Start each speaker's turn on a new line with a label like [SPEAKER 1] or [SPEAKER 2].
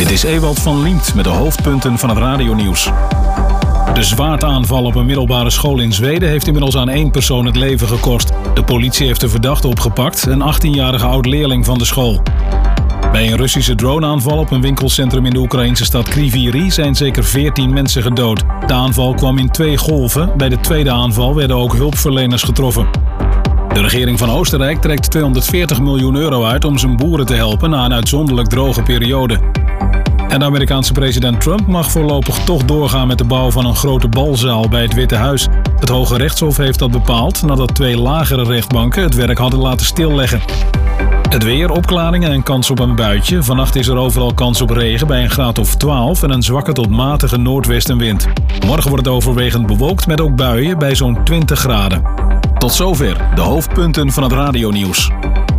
[SPEAKER 1] Dit is Ewald van Liemt met de hoofdpunten van het radionieuws. De zwaardaanval op een middelbare school in Zweden heeft inmiddels aan 1 persoon het leven gekost. De politie heeft de verdachte opgepakt, een 18-jarige oud-leerling van de school. Bij een Russische droneaanval op een winkelcentrum in de Oekraïnse stad Kryvyi Rih zijn zeker 14 mensen gedood. De aanval kwam in 2 golven. Bij de tweede aanval werden ook hulpverleners getroffen. De regering van Oostenrijk trekt €240 miljoen uit om zijn boeren te helpen na een uitzonderlijk droge periode. En de Amerikaanse president Trump mag voorlopig toch doorgaan met de bouw van een grote balzaal bij het Witte Huis. Het Hoge Rechtshof heeft dat bepaald nadat 2 lagere rechtbanken het werk hadden laten stilleggen. Het weer, opklaringen en kans op een buitje. Vannacht is er overal kans op regen bij een graad of 12 en een zwakke tot matige noordwestenwind. Morgen wordt het overwegend bewolkt met ook buien bij zo'n 20 graden. Tot zover de hoofdpunten van het radionieuws.